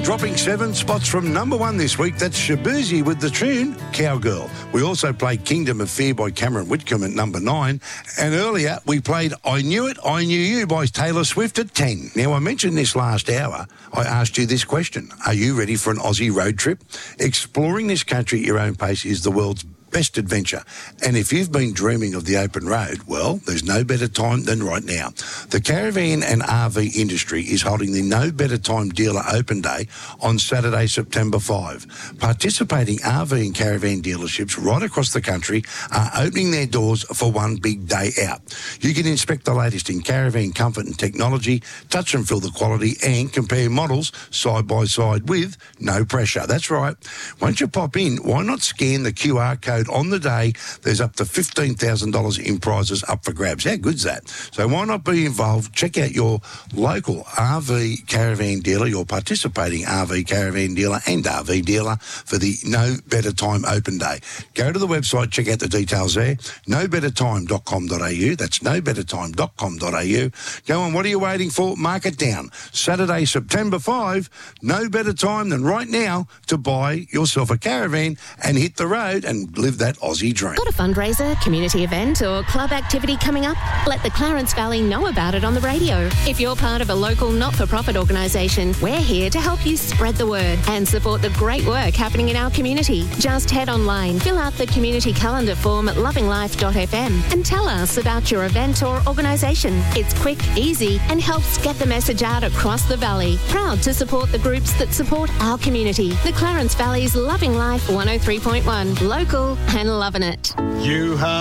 Dropping 7 spots from number 1 this week, that's Shabuzi with the tune Cowgirl. We also played Kingdom of Fear by Cameron Whitcomb at number 9. And earlier we played I Knew It, I Knew You by Taylor Swift at 10. Now, I mentioned this last hour. I asked you this question. Are you ready for an Aussie road trip? Exploring this country at your own pace is the world's best adventure. And if you've been dreaming of the open road, well, there's no better time than right now. The caravan and RV industry is holding the No Better Time Dealer Open Day on Saturday, September 5. Participating RV and caravan dealerships right across the country are opening their doors for one big day out. You can inspect the latest in caravan comfort and technology, touch and feel the quality, and compare models side by side with no pressure. That's right. Once you pop in, why not scan the QR code on the day? There's up to $15,000 in prizes up for grabs. How good's that? So why not be involved? Check out your local RV caravan dealer, your participating RV caravan dealer and RV dealer for the No Better Time Open Day. Go to the website, check out the details there, nobettertime.com.au. That's nobettertime.com.au. Go on, what are you waiting for? Mark it down. Saturday, September 5, no better time than right now to buy yourself a caravan and hit the road and live that Aussie dream. Got a fundraiser, community event or club activity coming up? Let the Clarence Valley know about it on the radio. If you're part of a local not-for-profit organisation, we're here to help you spread the word and support the great work happening in our community. Just head online, fill out the community calendar form at lovinglife.fm and tell us about your event or organisation. It's quick, easy and helps get the message out across the valley. Proud to support the groups that support our community. The Clarence Valley's Loving Life 103.1. Local and loving it. You have